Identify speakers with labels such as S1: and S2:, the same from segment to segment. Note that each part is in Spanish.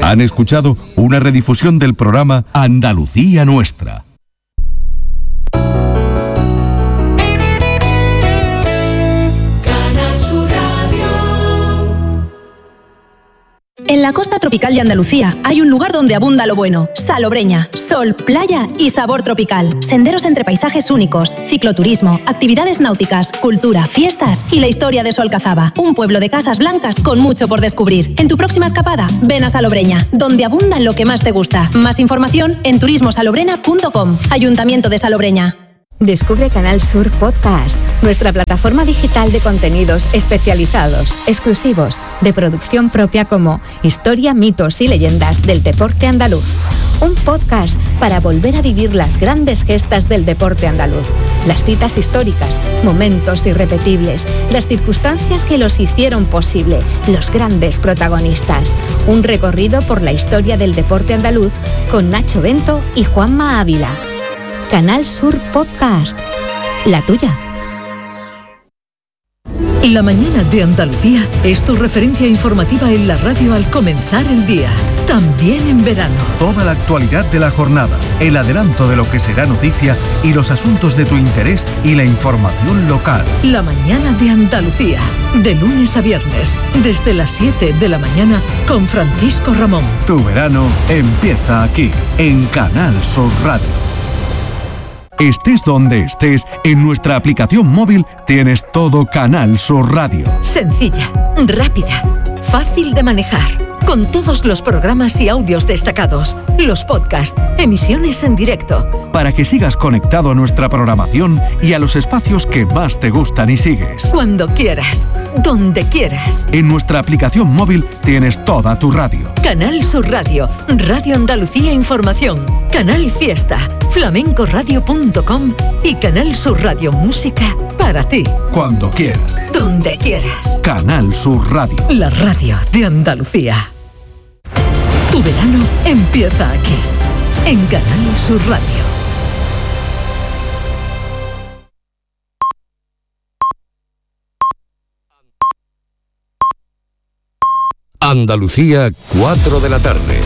S1: Han escuchado una redifusión del programa Andalucía Nuestra.
S2: En la costa tropical de Andalucía hay un lugar donde abunda lo bueno. Salobreña, sol, playa y sabor tropical. Senderos entre paisajes únicos, cicloturismo, actividades náuticas, cultura, fiestas y la historia de Solcazaba. Un pueblo de casas blancas con mucho por descubrir. En tu próxima escapada, ven a Salobreña, donde abunda lo que más te gusta. Más información en turismosalobrena.com. Ayuntamiento de Salobreña.
S3: Descubre Canal Sur Podcast, nuestra plataforma digital de contenidos especializados, exclusivos, de producción propia como Historia, mitos y leyendas del deporte andaluz. Un podcast para volver a vivir las grandes gestas del deporte andaluz, las citas históricas, momentos irrepetibles, las circunstancias que los hicieron posible, los grandes protagonistas. Un recorrido por la historia del deporte andaluz con Nacho Bento y Juanma Ávila. Canal Sur Podcast, la tuya.
S4: La mañana de Andalucía es tu referencia informativa en la radio al comenzar el día, también en verano.
S1: Toda la actualidad de la jornada, el adelanto de lo que será noticia y los asuntos de tu interés y la información local.
S4: La mañana de Andalucía, de lunes a viernes, desde las 7 de la mañana con Francisco Ramón.
S1: Tu verano empieza aquí, en Canal Sur Radio. Estés donde estés, en nuestra aplicación móvil tienes todo Canal Sur Radio.
S4: Sencilla, rápida, fácil de manejar, con todos los programas y audios destacados, los podcasts, emisiones en directo.
S1: Para que sigas conectado a nuestra programación y a los espacios que más te gustan y sigues.
S4: Cuando quieras, donde quieras.
S1: En nuestra aplicación móvil tienes toda tu radio.
S4: Canal Sur Radio, Radio Andalucía Información, Canal Fiesta, flamencoradio.com y Canal Sur Radio Música para ti.
S1: Cuando quieras.
S4: Donde quieras.
S1: Canal Sur Radio.
S4: La radio de Andalucía. Tu verano empieza aquí, en Canal Sur Radio.
S5: Andalucía, 4 de la tarde.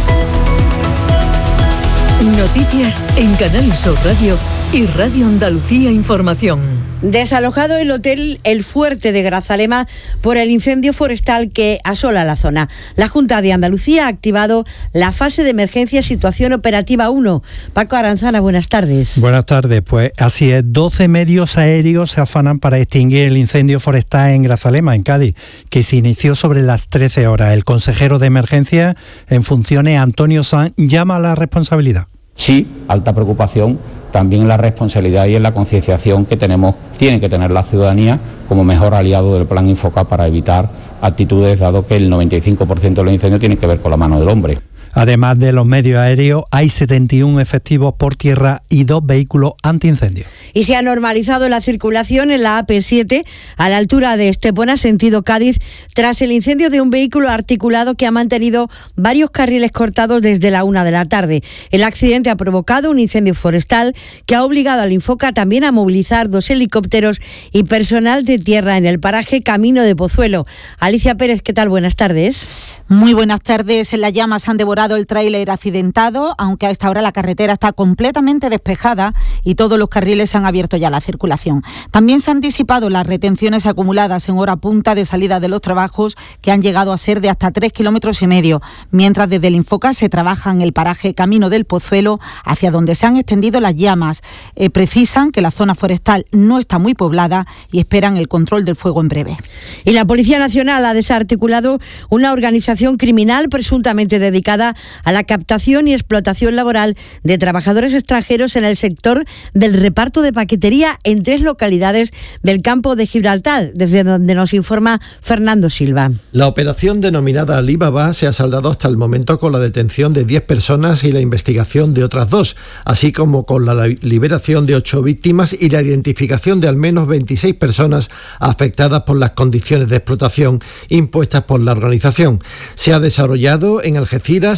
S4: Noticias en Canal Sur Radio y Radio Andalucía Información.
S6: Desalojado el hotel El Fuerte de Grazalema por el incendio forestal que asola la zona. La Junta de Andalucía ha activado la fase de emergencia situación operativa 1. Paco Aranzana, buenas tardes.
S7: Buenas tardes, pues así es, 12 medios aéreos se afanan para extinguir el incendio forestal en Grazalema, en Cádiz, que se inició sobre las 13 horas. El consejero de emergencia en funciones, Antonio Sanz, llama a la responsabilidad.
S8: Sí, alta preocupación también en la responsabilidad y en la concienciación que tiene que tener la ciudadanía como mejor aliado del Plan Infoca para evitar actitudes, dado que el 95% de los incendios tienen que ver con la mano del hombre.
S7: Además de los medios aéreos, hay 71 efectivos por tierra y 2 vehículos antiincendios.
S6: Y se ha normalizado la circulación en la AP7 a la altura de Estepona, sentido Cádiz, tras el incendio de un vehículo articulado que ha mantenido varios carriles cortados desde la 1 de la tarde. El accidente ha provocado un incendio forestal que ha obligado al Infoca también a movilizar 2 helicópteros y personal de tierra en el paraje Camino de Pozuelo. Alicia Pérez, ¿qué tal? Buenas tardes.
S9: Muy buenas tardes. Las llamas han devorado el tráiler accidentado, aunque a esta hora la carretera está completamente despejada y todos los carriles han abierto ya la circulación. También se han disipado las retenciones acumuladas en hora punta de salida de los trabajos, que han llegado a ser de hasta 3,5 kilómetros, mientras desde el Infoca se trabaja en el paraje Camino del Pozuelo, hacia donde se han extendido las llamas. Precisan que la zona forestal no está muy poblada y esperan el control del fuego en breve.
S6: Y la Policía Nacional ha desarticulado una organización criminal presuntamente dedicada a la captación y explotación laboral de trabajadores extranjeros en el sector del reparto de paquetería en 3 localidades del campo de Gibraltar, desde donde nos informa Fernando Silva.
S10: La operación denominada Alibaba se ha saldado hasta el momento con la detención de 10 personas y la investigación de otras 2, así como con la liberación de 8 víctimas y la identificación de al menos 26 personas afectadas por las condiciones de explotación impuestas por la organización. Se ha desarrollado en Algeciras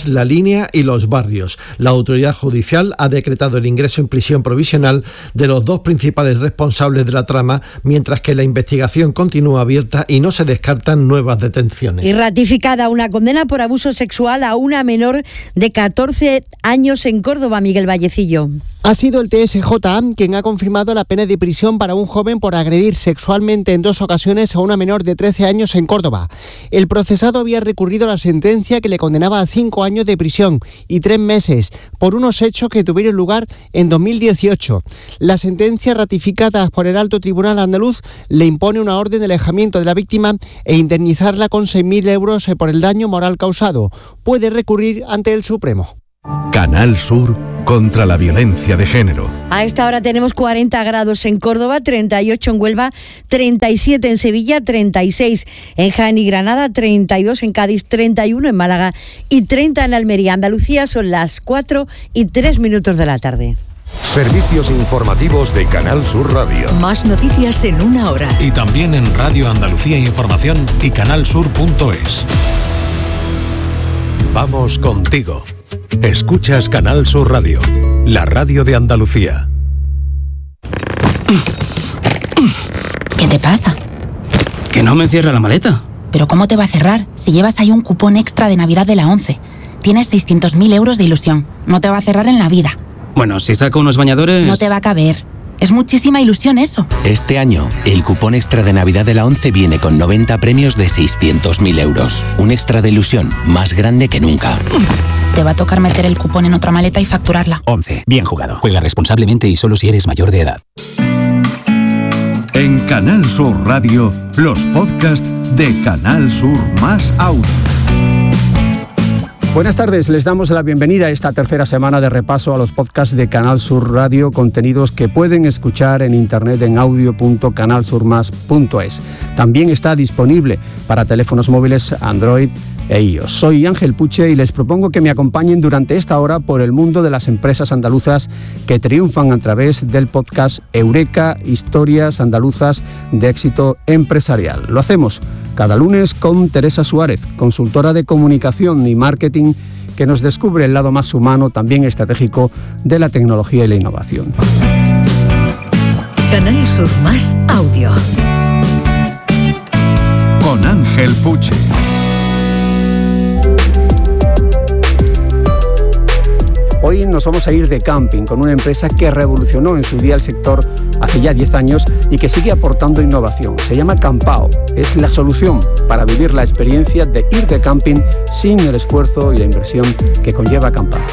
S10: Canarias, La Línea y Los Barrios. La autoridad judicial ha decretado el ingreso en prisión provisional de los dos principales responsables de la trama, mientras que la investigación continúa abierta y no se descartan nuevas detenciones.
S6: Y ratificada una condena por abuso sexual a una menor de 14 años en Córdoba, Miguel Vallecillo.
S5: Ha sido el TSJ quien ha confirmado la pena de prisión para un joven por agredir sexualmente en 2 ocasiones a una menor de 13 años en Córdoba. El procesado había recurrido a la sentencia que le condenaba a 5 años de prisión y 3 meses por unos hechos que tuvieron lugar en 2018. La sentencia ratificada por el Alto Tribunal andaluz le impone una orden de alejamiento de la víctima e indemnizarla con 6.000 euros por el daño moral causado. Puede recurrir ante el Supremo.
S1: Canal Sur contra la violencia de género.
S6: A esta hora tenemos 40 grados en Córdoba, 38 en Huelva, 37 en Sevilla, 36 en Jaén y Granada, 32 en Cádiz, 31 en Málaga y 30 en Almería. Andalucía son las 4:03 de la tarde.
S11: Servicios informativos de Canal Sur Radio.
S4: Más noticias en una hora.
S11: Y también en Radio Andalucía Información y canalsur.es. Vamos contigo. Escuchas Canal Sur Radio, la radio de Andalucía.
S12: ¿Qué te pasa?
S13: Que no me cierra la maleta.
S12: ¿Pero cómo te va a cerrar si llevas ahí un cupón extra de Navidad de la ONCE? Tienes 600.000 euros de ilusión. No te va a cerrar en la vida.
S13: Bueno, si saco unos bañadores...
S12: No te va a caber. Es muchísima ilusión eso.
S14: Este año, el cupón extra de Navidad de la ONCE viene con 90 premios de 600.000 euros. Un extra de ilusión más grande que nunca.
S12: Te va a tocar meter el cupón en otra maleta y facturarla.
S13: ONCE. Bien jugado. Juega responsablemente y solo si eres mayor de edad.
S1: En Canal Sur Radio, los podcasts de Canal Sur más Audio.
S15: Buenas tardes, les damos la bienvenida a esta tercera semana de repaso a los podcasts de Canal Sur Radio, contenidos que pueden escuchar en internet en audio.canalsurmas.es. También está disponible para teléfonos móviles Android e iOS. Soy Ángel Puche y les propongo que me acompañen durante esta hora por el mundo de las empresas andaluzas que triunfan a través del podcast Eureka, historias andaluzas de éxito empresarial. Lo hacemos cada lunes con Teresa Suárez, consultora de comunicación y marketing, que nos descubre el lado más humano, también estratégico, de la tecnología y la innovación.
S4: Canal Sur más Audio.
S1: Con Ángel Puche.
S15: Hoy nos vamos a ir de camping con una empresa que revolucionó en su día el sector hace ya 10 años y que sigue aportando innovación. Se llama Campao. Es la solución para vivir la experiencia de ir de camping sin el esfuerzo y la inversión que conlleva acampar.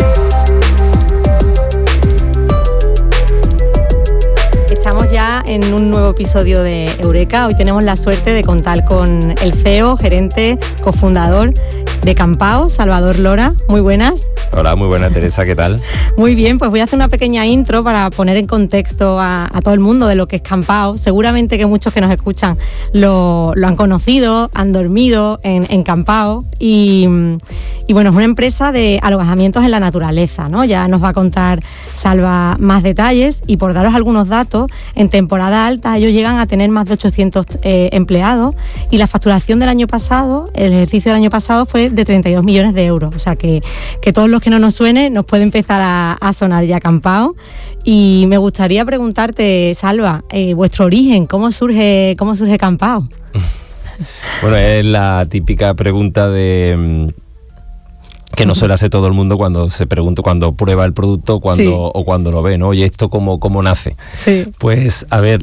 S16: Estamos ya en un nuevo episodio de Eureka. Hoy tenemos la suerte de contar con el CEO, gerente, cofundador de Campao, Salvador Lora. Muy buenas.
S17: Hola, muy buena Teresa, ¿qué tal?
S16: Muy bien, pues voy a hacer una pequeña intro para poner en contexto a todo el mundo de lo que es Campao. Seguramente que muchos que nos escuchan lo han conocido, han dormido en Campao y bueno, es una empresa de alojamientos en la naturaleza, ¿no? Ya nos va a contar Salva más detalles y por daros algunos datos, en temporada alta ellos llegan a tener más de 800 empleados y la facturación del año pasado, el ejercicio del año pasado fue de 32 millones de euros, o sea que todos los que no nos suene nos puede empezar a sonar ya Campao. Y me gustaría preguntarte, Salva, vuestro origen, ¿cómo surge Campao?
S17: Bueno, es la típica pregunta de que no suele hacer todo el mundo cuando se pregunta, cuando prueba el producto o cuando lo ve, ¿no? Oye, ¿esto cómo nace? Sí. Pues, a ver,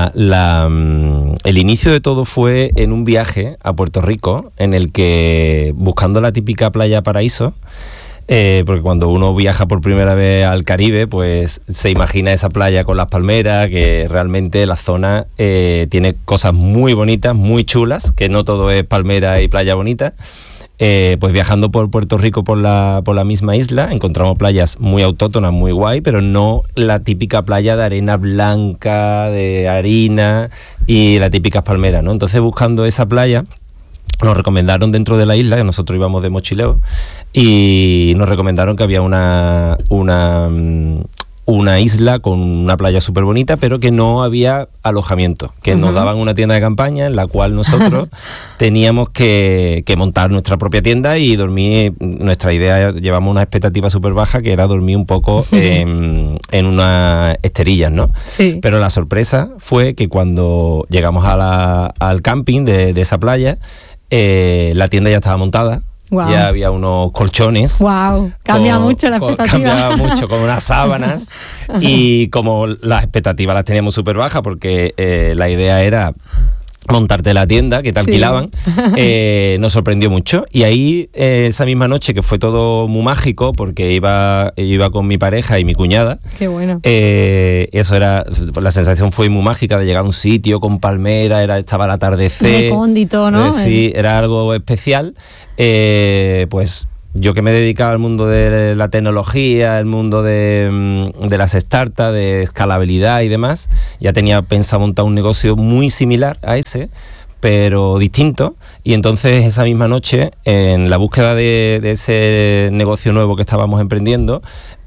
S17: el inicio de todo fue en un viaje a Puerto Rico, en el que, buscando la típica playa paraíso, porque cuando uno viaja por primera vez al Caribe, pues se imagina esa playa con las palmeras, que realmente la zona tiene cosas muy bonitas, muy chulas, que no todo es palmera y playa bonita. Pues viajando por Puerto Rico por la misma isla, encontramos playas muy autóctonas, muy guay, pero no la típica playa de arena blanca, de harina y las típicas palmeras, ¿no? Entonces, buscando esa playa, nos recomendaron dentro de la isla, que nosotros íbamos de mochileo, y nos recomendaron que había una una isla con una playa súper bonita, pero que no había alojamiento, que nos daban una tienda de campaña en la cual nosotros teníamos que montar nuestra propia tienda y dormir. Nuestra idea, llevamos una expectativa súper baja, que era dormir un poco en unas esterillas, ¿no?
S16: Sí.
S17: Pero la sorpresa fue que cuando llegamos al camping de esa playa, la tienda ya estaba montada.
S16: Wow.
S17: Ya había unos colchones.
S16: Wow, cambia mucho la expectativa.
S17: Cambiaba mucho, con unas sábanas. Y como las expectativas las teníamos súper bajas, porque la idea era montarte la tienda que te alquilaban, nos sorprendió mucho. Y ahí, esa misma noche, que fue todo muy mágico, porque iba con mi pareja y mi cuñada.
S16: Qué bueno.
S17: Eso era, la sensación fue muy mágica de llegar a un sitio con palmera, estaba el atardecer.
S16: Recóndito, ¿no?
S17: Sí, era algo especial. Pues yo, que me he dedicado al mundo de la tecnología, el mundo de las startups, de escalabilidad y demás, ya tenía pensado montar un negocio muy similar a ese, pero distinto. Y entonces, esa misma noche, en la búsqueda de ese negocio nuevo que estábamos emprendiendo,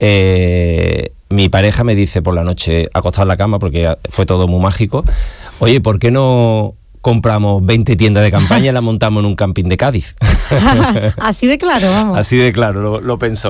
S17: mi pareja me dice por la noche, acostado en la cama, porque fue todo muy mágico: oye, ¿por qué no compramos 20 tiendas de campaña y las montamos en un camping de Cádiz?
S16: Así de claro, vamos.
S17: Así de claro, lo pensó.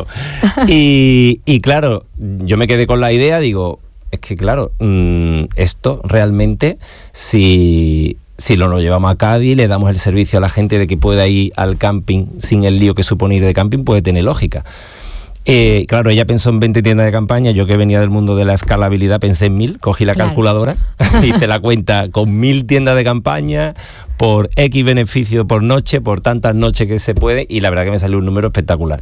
S17: Y claro, yo me quedé con la idea, digo, es que claro, esto realmente, si lo llevamos a Cádiz, le damos el servicio a la gente de que pueda ir al camping sin el lío que supone ir de camping, puede tener lógica. Claro, ella pensó en 20 tiendas de campaña. Yo, que venía del mundo de la escalabilidad, pensé en 1000, cogí la calculadora, hice la cuenta con 1000 tiendas de campaña, por X beneficio por noche, por tantas noches que se puede, y la verdad que me salió un número espectacular.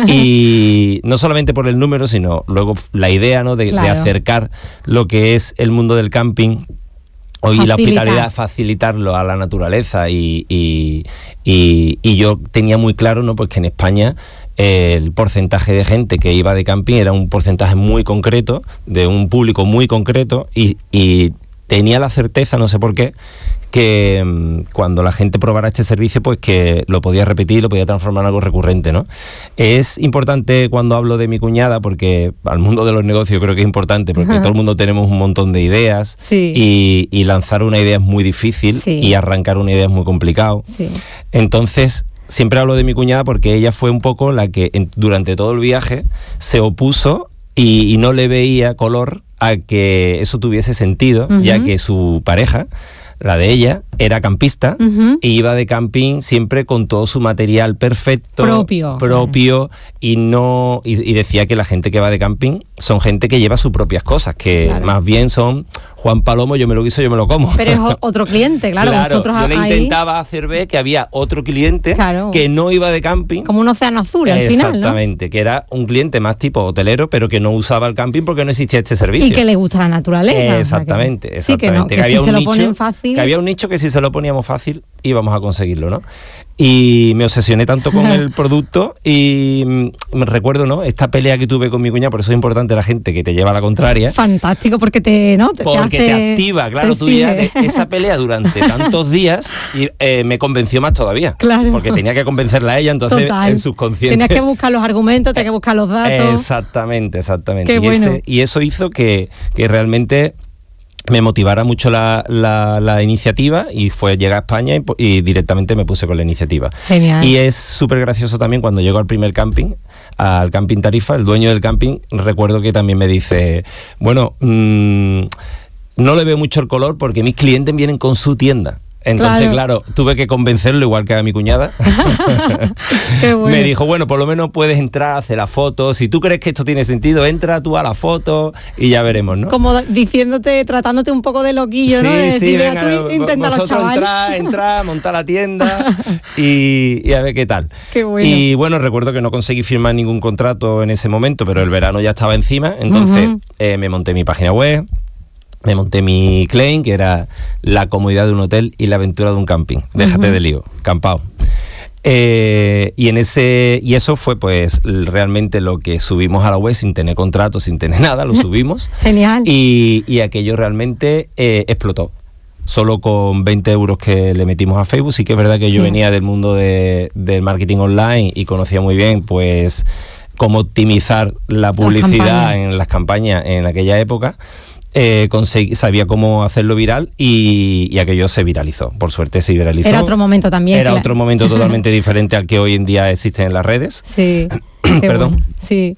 S17: Y no solamente por el número, sino luego la idea, ¿no?, de acercar lo que es el mundo del camping y la hospitalidad, facilitarlo a la naturaleza, y yo tenía muy claro, ¿no?, pues que en España el porcentaje de gente que iba de camping era un porcentaje muy concreto, de un público muy concreto, y tenía la certeza, no sé por qué, que cuando la gente probara este servicio, pues que lo podía repetir, lo podía transformar en algo recurrente, ¿no? Es importante cuando hablo de mi cuñada, porque al mundo de los negocios creo que es importante, porque todo el mundo tenemos un montón de ideas, y lanzar una idea es muy difícil, y arrancar una idea es muy complicado. Entonces, siempre hablo de mi cuñada porque ella fue un poco la que durante todo el viaje se opuso y no le veía color a que eso tuviese sentido, ya que su pareja, la de ella, era campista, e iba de camping siempre con todo su material perfecto, propio, y decía que la gente que va de camping son gente que lleva sus propias cosas, que más bien son Juan Palomo, yo me lo guiso, yo me lo como.
S16: Pero es otro cliente, claro. Vosotros
S17: yo le intentaba hacer ver que había otro cliente que no iba de camping.
S16: Como un océano azul al final, ¿no?
S17: Exactamente, que era un cliente más tipo hotelero, pero que no usaba el camping porque no existía este servicio.
S16: Y que le gusta la naturaleza.
S17: Exactamente,
S16: o sea que había un nicho,
S17: que había un nicho que si se lo poníamos fácil íbamos a conseguirlo, ¿no? Y me obsesioné tanto con el producto, y me recuerdo, ¿no?, esta pelea que tuve con mi cuñada. Por eso es importante la gente que te lleva a la contraria.
S16: Fantástico, porque te
S17: activa, claro, tú ya esa pelea durante tantos días, y me convenció más todavía.
S16: Claro.
S17: Porque tenía que convencerla a ella, entonces en subconsciente.
S16: Tenías que buscar los argumentos, tenías que buscar los datos.
S17: Exactamente.
S16: Qué bueno.
S17: Y eso hizo que realmente me motivara mucho la iniciativa, y fue llegar a España y directamente me puse con la iniciativa.
S16: Genial.
S17: Y es súper gracioso también cuando llego al primer camping, al camping Tarifa, el dueño del camping, recuerdo que también me dice, bueno, no le veo mucho el color porque mis clientes vienen con su tienda. Entonces, claro, tuve que convencerlo, igual que a mi cuñada.
S16: Qué bueno.
S17: Me dijo, bueno, por lo menos puedes entrar, hacer la foto. Si tú crees que esto tiene sentido, entra tú a la foto y ya veremos, ¿no?
S16: Como diciéndote, tratándote un poco de loquillo, ¿no?
S17: Sí, venga,
S16: tú inténtalo, chaval.
S17: Entra, monta la tienda y a ver qué tal.
S16: Qué bueno.
S17: Y bueno, recuerdo que no conseguí firmar ningún contrato en ese momento, pero el verano ya estaba encima. Entonces me monté mi página web, me monté mi claim, que era la comodidad de un hotel y la aventura de un camping. Déjate de lío, campao. Y eso fue pues realmente lo que subimos a la web sin tener contrato, sin tener nada, lo subimos.
S16: Genial.
S17: Y aquello realmente explotó. Solo con 20 euros que le metimos a Facebook. Sí que es verdad que yo venía del mundo del marketing online y conocía muy bien pues cómo optimizar la publicidad en las campañas en aquella época. Sabía cómo hacerlo viral y aquello se viralizó. Por suerte se viralizó.
S16: Era otro momento también.
S17: Era otro momento totalmente diferente al que hoy en día existe en las redes.
S16: Sí.
S17: Perdón.
S16: Bueno. Sí.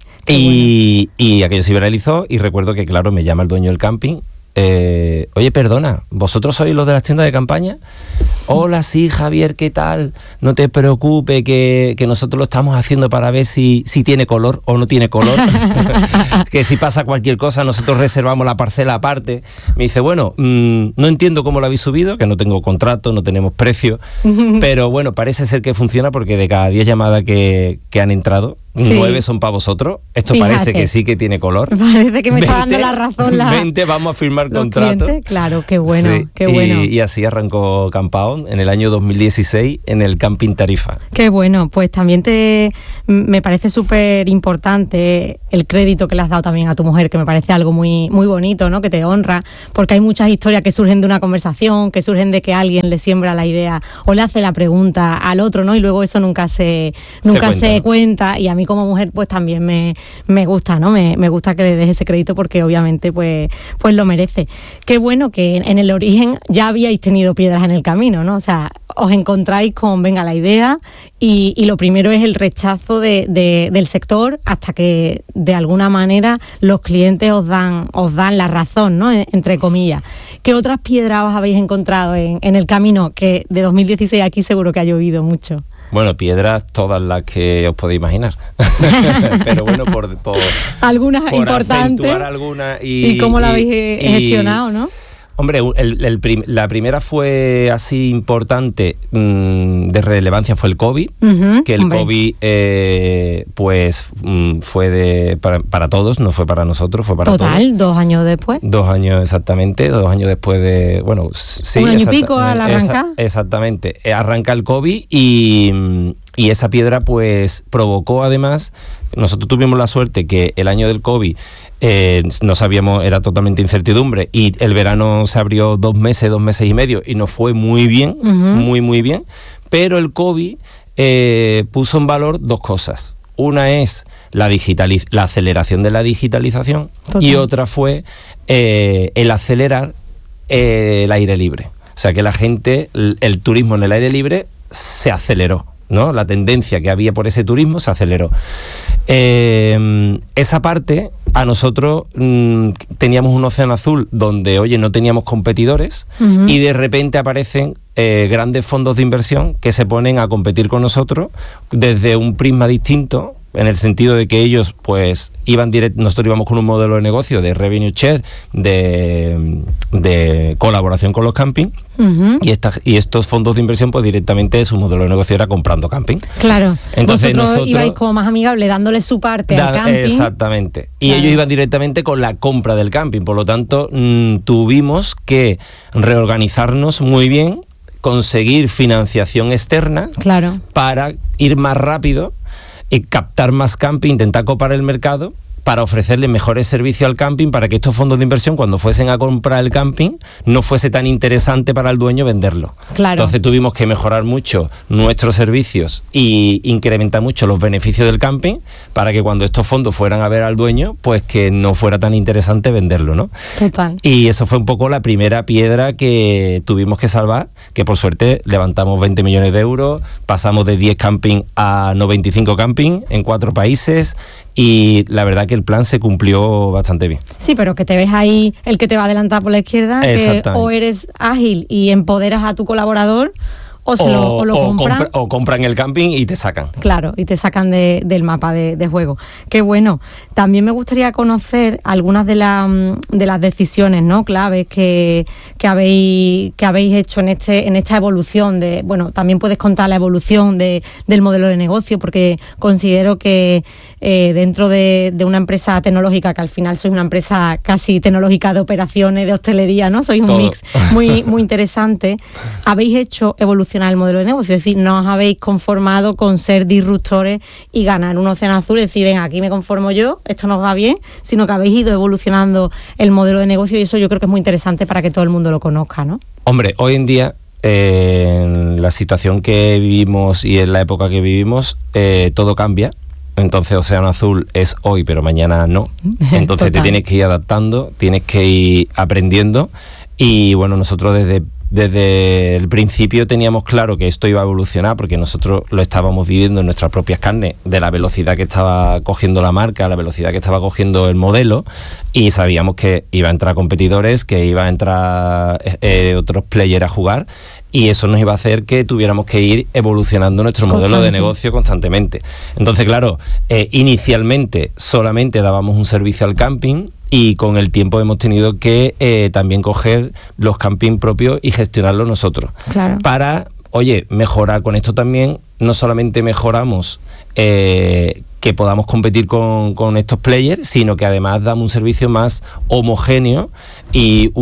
S17: Y aquello se viralizó y recuerdo que, claro, me llama el dueño del camping. Oye, perdona, ¿vosotros sois los de las tiendas de campaña? Hola, sí, Javier, ¿qué tal? No te preocupes, que nosotros lo estamos haciendo para ver si tiene color o no tiene color. Que si pasa cualquier cosa, nosotros reservamos la parcela aparte. Me dice, bueno, no entiendo cómo lo habéis subido, que no tengo contrato, no tenemos precio, pero bueno, parece ser que funciona porque de cada 10 llamadas que han entrado, 9 son para vosotros. Esto
S16: Fíjate.
S17: Parece que sí que tiene color.
S16: Parece que me está dando la razón.
S17: 20, vamos a firmar contrato.
S16: Clientes. Claro, qué bueno,
S17: sí.
S16: qué bueno.
S17: Y así arrancó Campaón en el año 2016 en el Camping Tarifa.
S16: Qué bueno, pues también me parece súper importante el crédito que le has dado también a tu mujer, que me parece algo muy, muy bonito, ¿no? Que te honra, porque hay muchas historias que surgen de una conversación, que surgen de que alguien le siembra la idea o le hace la pregunta al otro, ¿no? Y luego eso nunca se cuenta. Y a mí como mujer pues también me gusta, ¿no? Me gusta que le des ese crédito porque obviamente pues lo merece. Qué bueno que en el origen ya habíais tenido piedras en el camino, ¿no? O sea, os encontráis con, venga, la idea y lo primero es el rechazo del sector hasta que de alguna manera los clientes os dan la razón, ¿no? Entre comillas. ¿Qué otras piedras os habéis encontrado en el camino? Que de 2016 aquí seguro que ha llovido mucho.
S17: Bueno, piedras todas las que os podéis imaginar. Pero bueno, por
S16: algunas
S17: por
S16: importantes.
S17: Acentuar algunas
S16: y cómo la habéis gestionado, ¿no?
S17: Hombre, la primera fue así importante, de relevancia, fue el COVID, que el COVID pues fue para todos, no fue para nosotros, fue para todos.
S16: Total, 2 años después.
S17: 2 años exactamente, 2 años después de, bueno, sí.
S16: 1 año y pico al arrancar.
S17: Exactamente, arranca el COVID y esa piedra pues provocó además, nosotros tuvimos la suerte que el año del COVID no sabíamos, era totalmente incertidumbre y el verano se abrió 2 meses y medio y nos fue muy bien, muy bien, pero el COVID puso en valor 2 cosas. Una es la aceleración de la digitalización. Total. Y otra fue el acelerar el aire libre. O sea que la gente, el turismo en el aire libre se aceleró, ¿no? La tendencia que había por ese turismo se aceleró. Esa parte, a nosotros teníamos un océano azul donde, oye, no teníamos competidores y de repente aparecen grandes fondos de inversión que se ponen a competir con nosotros desde un prisma distinto, en el sentido de que ellos pues nosotros íbamos con un modelo de negocio de revenue share, de colaboración con los camping, y estos fondos de inversión pues directamente su modelo de negocio era comprando camping.
S16: Claro.
S17: Entonces nosotros
S16: ibais como más amigable dándole su parte al camping.
S17: Exactamente. Y
S16: claro.
S17: Ellos iban directamente con la compra del camping, por lo tanto tuvimos que reorganizarnos muy bien, conseguir financiación externa,
S16: claro,
S17: para ir más rápido y captar más camping, intentar copar el mercado para ofrecerle mejores servicios al camping, para que estos fondos de inversión, cuando fuesen a comprar el camping, no fuese tan interesante para el dueño venderlo.
S16: Claro.
S17: Entonces tuvimos que mejorar mucho nuestros servicios y incrementar mucho los beneficios del camping, para que cuando estos fondos fueran a ver al dueño, pues que no fuera tan interesante venderlo, ¿no?
S16: Total.
S17: Y eso fue un poco la primera piedra que tuvimos que salvar, que por suerte levantamos 20 millones de euros, pasamos de 10 camping a 95 camping en 4 países, y la verdad que el plan se cumplió bastante bien.
S16: Sí, pero que te ves ahí el que te va a adelantar por la izquierda, que o eres ágil y empoderas a tu colaborador, o lo compran.
S17: O compran el camping y te sacan.
S16: Claro, y te sacan del mapa de juego. Qué bueno. También me gustaría conocer algunas de las decisiones, ¿no?, claves que habéis hecho en esta evolución de, bueno, también puedes contar la evolución del modelo de negocio, porque considero que dentro de una empresa tecnológica, que al final sois una empresa casi tecnológica de operaciones, de hostelería, ¿no? Sois un
S17: todo.
S16: Mix muy, muy interesante. Habéis hecho evolucionar el modelo de negocio, es decir, no os habéis conformado con ser disruptores y ganar un océano azul y decir, venga, aquí me conformo yo, esto nos va bien, sino que habéis ido evolucionando el modelo de negocio, y eso yo creo que es muy interesante para que todo el mundo lo conozca, ¿no?
S17: Hombre, hoy en día, en la situación que vivimos y en la época que vivimos, todo cambia. entonces Océano Azul es hoy, pero mañana no. Entonces te tienes que ir adaptando, tienes que ir aprendiendo. Y bueno, nosotros desde el principio teníamos claro que esto iba a evolucionar, porque nosotros lo estábamos viviendo en nuestras propias carnes, de la velocidad que estaba cogiendo la marca, la velocidad que estaba cogiendo el modelo, y sabíamos que iba a entrar competidores, que iba a entrar otros players a jugar, y eso nos iba a hacer que tuviéramos que ir evolucionando nuestro modelo de negocio constantemente. Entonces, claro, inicialmente solamente dábamos un servicio al camping, y con el tiempo hemos tenido que también coger los campings propios y gestionarlos nosotros. Claro. Para, mejorar con esto también. No solamente mejoramos que podamos competir con estos players, sino que además damos un servicio más homogéneo y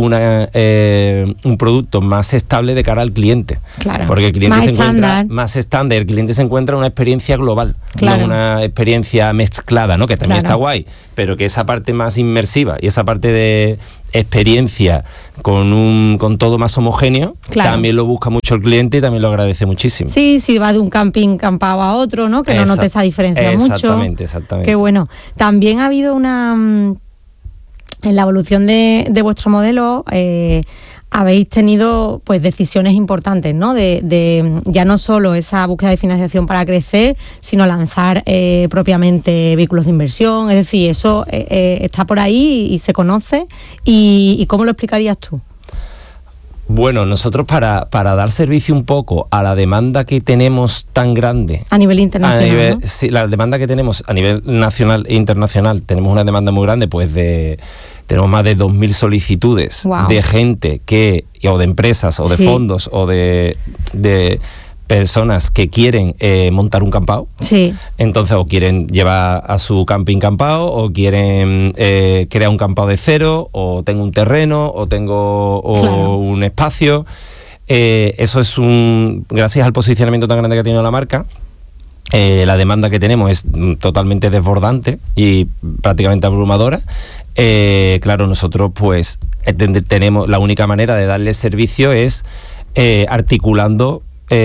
S17: un producto más estable de cara al cliente. Claro. Porque el cliente se encuentra más estándar, el cliente se encuentra una experiencia global, no una experiencia mezclada, ¿no? Que también está guay, pero que esa parte más inmersiva y esa parte de experiencia con todo más homogéneo, también lo busca mucho el cliente y también lo agradece muchísimo.
S16: Sí, va de un campado a otro, ¿no? Que no note esa diferencia mucho. Exactamente. Qué bueno. También ha habido en la evolución de vuestro modelo, habéis tenido pues decisiones importantes, ¿no? De ya no solo esa búsqueda de financiación para crecer, sino lanzar propiamente vehículos de inversión. Es decir, eso está por ahí y se conoce. ¿Y cómo lo explicarías tú?
S17: Bueno, nosotros para dar servicio un poco a la demanda que tenemos tan grande...
S16: A nivel internacional, ¿no?
S17: Sí, la demanda que tenemos a nivel nacional e internacional, tenemos una demanda muy grande, pues tenemos más de 2.000 solicitudes de gente o de empresas, o de fondos, o de personas que quieren montar un campao. Sí. Entonces, o quieren llevar a su camping campao, o quieren crear un campao de cero, o tengo un terreno, o tengo un espacio. Eso es gracias al posicionamiento tan grande que ha tenido la marca. La demanda que tenemos es totalmente desbordante y prácticamente abrumadora. Claro, nosotros pues tenemos la única manera de darle servicio es articulando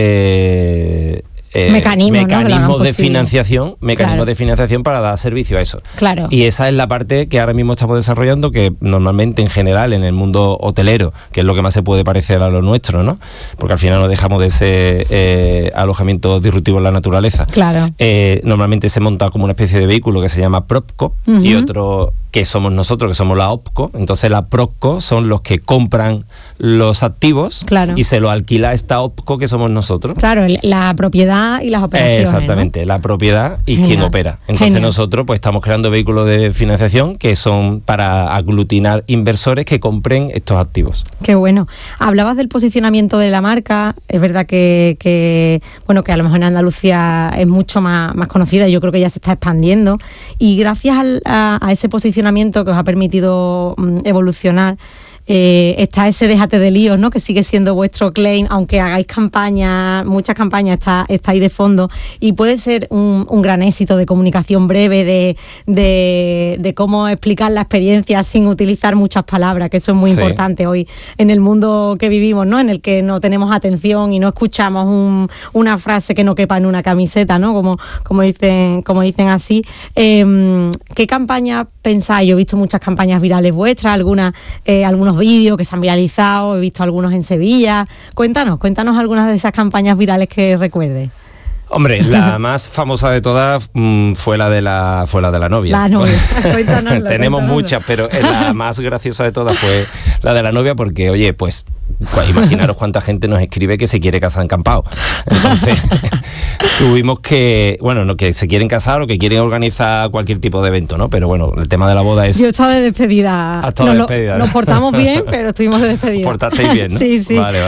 S17: mecanismos de financiación, de financiación para dar servicio a eso. Claro. Y esa es la parte que ahora mismo estamos desarrollando, que normalmente en general en el mundo hotelero, que es lo que más se puede parecer a lo nuestro, ¿no? Porque al final no dejamos de ser alojamiento disruptivo en la naturaleza. Claro. Normalmente se monta como una especie de vehículo que se llama PropCo, y otro que somos nosotros, que somos la OPCO. Entonces la PropCo son los que compran los activos y se lo alquila a esta OPCO, que somos nosotros.
S16: Claro, la propiedad y las operaciones.
S17: Exactamente, ¿no? La propiedad y quien opera. Entonces nosotros pues estamos creando vehículos de financiación que son para aglutinar inversores que compren estos activos.
S16: Qué bueno. Hablabas del posicionamiento de la marca. Es verdad que a lo mejor en Andalucía es mucho más conocida, y yo creo que ya se está expandiendo, y gracias a ese posicionamiento que os ha permitido evolucionar, está ese déjate de líos, ¿no? Que sigue siendo vuestro claim, aunque hagáis muchas campañas, está ahí de fondo, y puede ser un gran éxito de comunicación breve, de cómo explicar la experiencia sin utilizar muchas palabras, que eso es muy importante hoy en el mundo que vivimos, ¿no? En el que no tenemos atención y no escuchamos una frase que no quepa en una camiseta, ¿no? Como dicen así. ¿Qué campaña pensáis? Yo he visto muchas campañas virales vuestras, algunos vídeos que se han viralizado, he visto algunos en Sevilla. Cuéntanos algunas de esas campañas virales que recuerdes.
S17: Hombre, la más famosa de todas fue la de la novia.
S16: La novia.
S17: Tenemos muchas, pero la más graciosa de todas fue la de la novia, porque, oye, pues imaginaros cuánta gente nos escribe que se quiere casar en campao. Entonces, tuvimos que se quieren casar o que quieren organizar cualquier tipo de evento, ¿no? Pero bueno, el tema de la boda es...
S16: Yo estaba de despedida. Nos portamos bien, pero estuvimos de despedida.
S17: Portasteis bien, ¿no?
S16: Sí.
S17: Vale.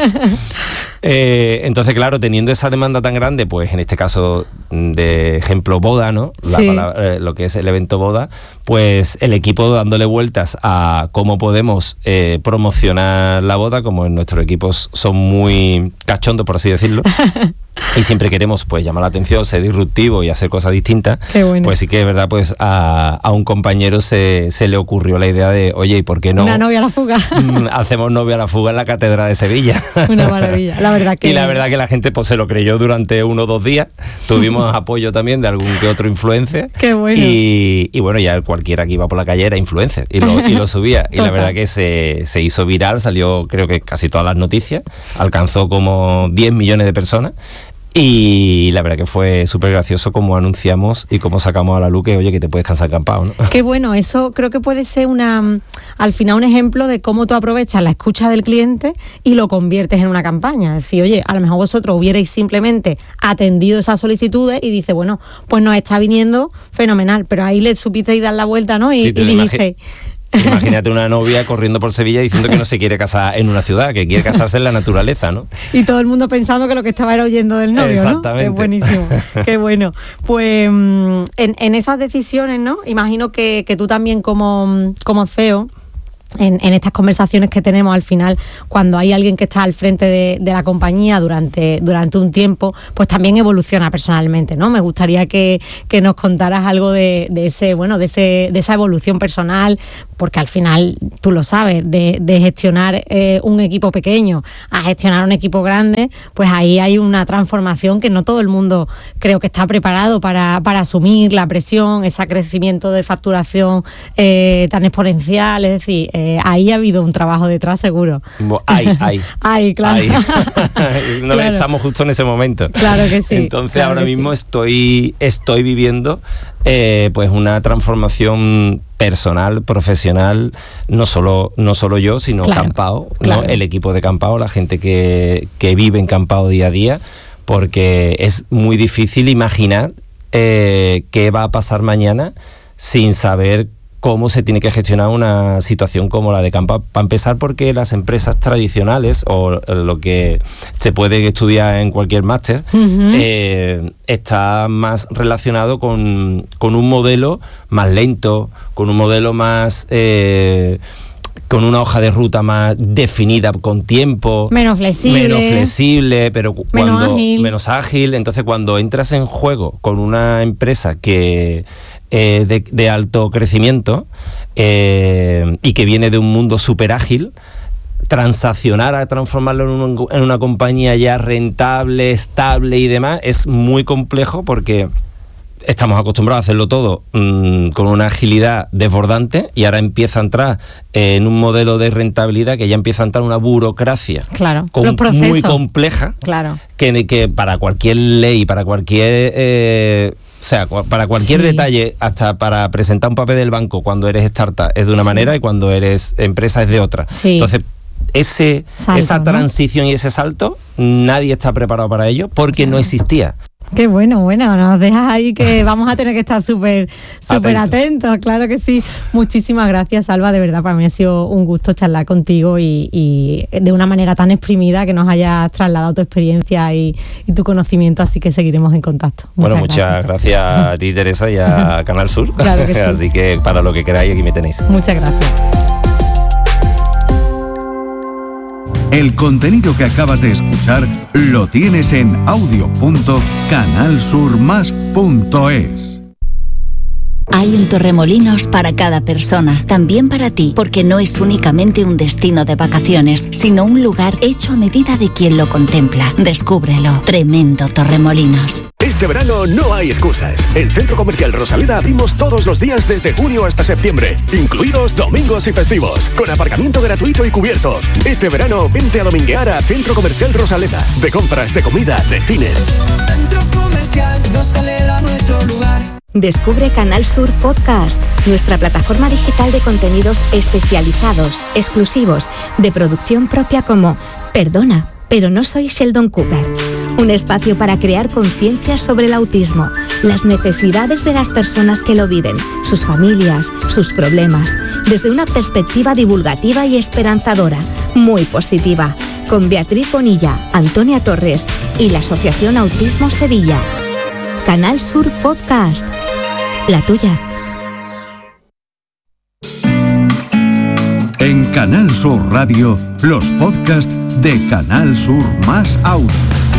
S17: Entonces, claro, teniendo esa demanda tan grande, pues en este caso, de ejemplo, boda, ¿no? Lo que es el evento boda, pues el equipo dándole vueltas a cómo podemos promocionar la boda, como en nuestros equipos son muy cachondos, por así decirlo, y siempre queremos pues llamar la atención, ser disruptivo y hacer cosas distintas.
S16: Qué bueno.
S17: Pues sí que es verdad, pues a un compañero se le ocurrió la idea de, oye, ¿y por qué no
S16: una novia a la fuga?
S17: Hacemos novia a la fuga en la Catedral de Sevilla.
S16: Una maravilla, la verdad que...
S17: Y la verdad que la gente pues se lo creyó durante 1 o 2 días. Tuvimos apoyo también de algún que otro influencer.
S16: Qué bueno.
S17: Y bueno, ya cualquiera que iba por la calle era influencer y lo subía. Y la verdad que se hizo viral, salió creo que casi todas las noticias, alcanzó como 10 millones de personas. Y la verdad que fue súper gracioso cómo anunciamos y cómo sacamos a la luz que, oye, que te puedes casar acampado, ¿no?
S16: Qué bueno, eso creo que puede ser al final un ejemplo de cómo tú aprovechas la escucha del cliente y lo conviertes en una campaña. Es decir, oye, a lo mejor vosotros hubierais simplemente atendido esas solicitudes y dice, bueno, pues nos está viniendo fenomenal, pero ahí le supisteis dar la vuelta, ¿no? Y,
S17: sí,
S16: y dijiste...
S17: Imagínate una novia corriendo por Sevilla diciendo que no se quiere casar en una ciudad, que quiere casarse en la naturaleza, ¿no?
S16: Y todo el mundo pensando que lo que estaba era huyendo del novio,
S17: exactamente,
S16: ¿no? Es buenísimo, qué bueno. Pues en esas decisiones, ¿no? Imagino que tú también como CEO... En estas conversaciones que tenemos al final, cuando hay alguien que está al frente de la compañía durante un tiempo, pues también evoluciona personalmente, ¿no? Me gustaría que nos contaras algo de esa evolución personal, porque al final, tú lo sabes, de gestionar un equipo pequeño a gestionar un equipo grande, pues ahí hay una transformación que no todo el mundo creo que está preparado para asumir la presión, ese crecimiento de facturación tan exponencial, es decir, ahí ha habido un trabajo detrás seguro. Ay, claro.
S17: No, claro. Estamos justo en ese momento.
S16: Claro que sí.
S17: Entonces
S16: claro
S17: ahora mismo estoy viviendo pues una transformación personal, profesional, no solo yo, sino Campao, ¿no? El equipo de Campao, la gente que vive en Campao día a día, porque es muy difícil imaginar qué va a pasar mañana sin saber cómo se tiene que gestionar una situación como la de Campao. Para empezar, porque las empresas tradicionales, o lo que se puede estudiar en cualquier máster, está más relacionado con un modelo más lento, con un modelo más... con una hoja de ruta más definida con tiempo,
S16: menos flexible,
S17: pero menos ágil. Entonces, cuando entras en juego con una empresa que de alto crecimiento y que viene de un mundo súper ágil, transaccionar a transformarlo en una compañía ya rentable, estable y demás, es muy complejo, porque estamos acostumbrados a hacerlo todo con una agilidad desbordante, y ahora empieza a entrar en un modelo de rentabilidad que ya empieza a entrar una burocracia muy compleja, que para cualquier ley, para cualquier... para cualquier detalle, hasta para presentar un papel del banco cuando eres startup es de una manera y cuando eres empresa es de otra. Entonces, esa transición y ese salto, nadie está preparado para ello porque no existía.
S16: Qué bueno, nos dejas ahí que vamos a tener que estar súper atentos, claro que sí. Muchísimas gracias, Alba, de verdad, para mí ha sido un gusto charlar contigo y de una manera tan exprimida, que nos hayas trasladado tu experiencia y tu conocimiento, así que seguiremos en contacto.
S17: Muchas gracias a ti, Teresa, y a Canal Sur.
S16: Claro que sí.
S17: Así que para lo que queráis, aquí me tenéis.
S16: Muchas gracias.
S1: El contenido que acabas de escuchar lo tienes en audio.canalsurmas.es.
S18: Hay un Torremolinos para cada persona, también para ti, porque no es únicamente un destino de vacaciones, sino un lugar hecho a medida de quien lo contempla. Descúbrelo. Tremendo Torremolinos.
S19: Este verano no hay excusas. En Centro Comercial Rosaleda abrimos todos los días desde junio hasta septiembre, incluidos domingos y festivos, con aparcamiento gratuito y cubierto. Este verano vente a dominguear a Centro Comercial Rosaleda. De compras, de comida, de cine.
S20: Centro Comercial Rosaleda, nuestro lugar.
S3: Descubre Canal Sur Podcast, nuestra plataforma digital de contenidos especializados, exclusivos, de producción propia, como Perdona, pero no soy Sheldon Cooper. Un espacio para crear conciencia sobre el autismo, las necesidades de las personas que lo viven, sus familias, sus problemas, desde una perspectiva divulgativa y esperanzadora, muy positiva, con Beatriz Bonilla, Antonia Torres y la Asociación Autismo Sevilla. Canal Sur Podcast, la tuya.
S1: En Canal Sur Radio, los podcasts de Canal Sur más Audio.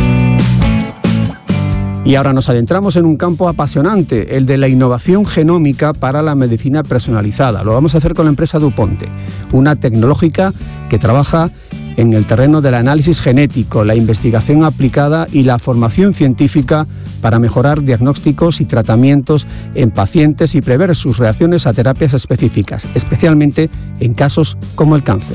S15: Y ahora nos adentramos en un campo apasionante, el de la innovación genómica para la medicina personalizada. Lo vamos a hacer con la empresa DuPonte, una tecnológica que trabaja en el terreno del análisis genético, la investigación aplicada y la formación científica para mejorar diagnósticos y tratamientos en pacientes y prever sus reacciones a terapias específicas, especialmente en casos como el cáncer.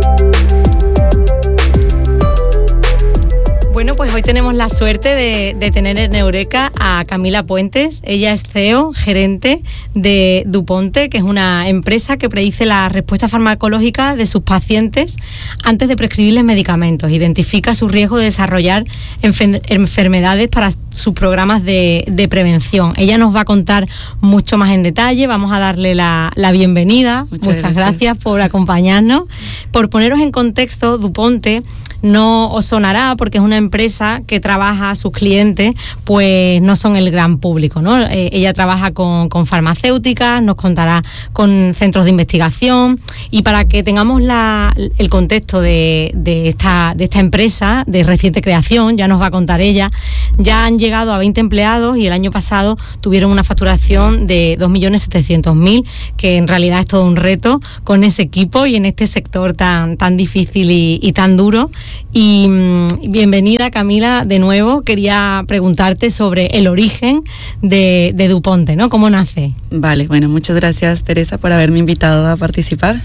S16: Bueno, pues hoy tenemos la suerte de tener en Eureka a Camila Puentes. Ella es CEO, gerente de DuPonte, que es una empresa que predice la respuesta farmacológica de sus pacientes antes de prescribirles medicamentos. Identifica su riesgo de desarrollar enfermedades para sus programas de prevención. Ella nos va a contar mucho más en detalle. Vamos a darle la bienvenida. Muchas gracias por acompañarnos. Por poneros en contexto, DuPonte no os sonará porque es una empresa que trabaja, sus clientes pues no son el gran público, ¿no? Ella trabaja con farmacéuticas, nos contará con centros de investigación, y para que tengamos el contexto de esta empresa de reciente creación, ya nos va a contar ella, ya han llegado a 20 empleados y el año pasado tuvieron una facturación de 2.700.000, que en realidad es todo un reto con ese equipo y en este sector tan difícil y tan duro. Y bienvenida, Camila, de nuevo. Quería preguntarte sobre el origen de DuPonte, ¿no? ¿Cómo nace?
S21: Vale, bueno, muchas gracias, Teresa, por haberme invitado a participar.